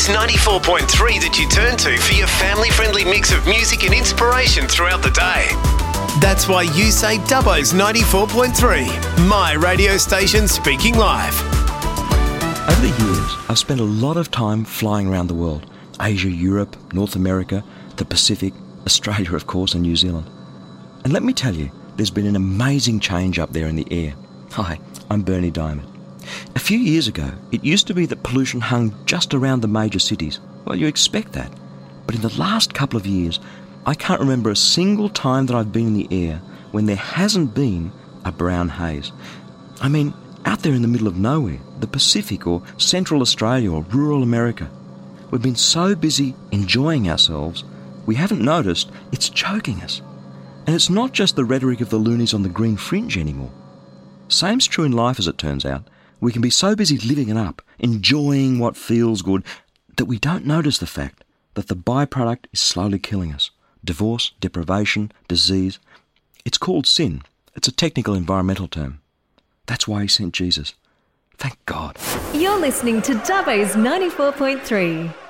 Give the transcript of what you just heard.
It's 94.3 that you turn to for your family-friendly mix of music and inspiration throughout the day. That's why you say Dubbo's 94.3, my radio station speaking live. Over the years, I've spent a lot of time flying around the world. Asia, Europe, North America, the Pacific, Australia, of course, and New Zealand. And let me tell you, there's been an amazing change up there in the air. Hi, I'm Bernie Diamond. A few years ago, it used to be that pollution hung just around the major cities. Well, you expect that. But in the last couple of years, I can't remember a single time that I've been in the air when there hasn't been a brown haze. I mean, out there in the middle of nowhere, the Pacific or Central Australia or rural America. We've been so busy enjoying ourselves, we haven't noticed it's choking us. And it's not just the rhetoric of the loonies on the green fringe anymore. Same's true in life, as it turns out. We can be so busy living it up, enjoying what feels good, that we don't notice the fact that the byproduct is slowly killing us. Divorce, deprivation, disease. It's called sin. It's a technical environmental term. That's why he sent Jesus. Thank God. You're listening to Dubbo's 94.3.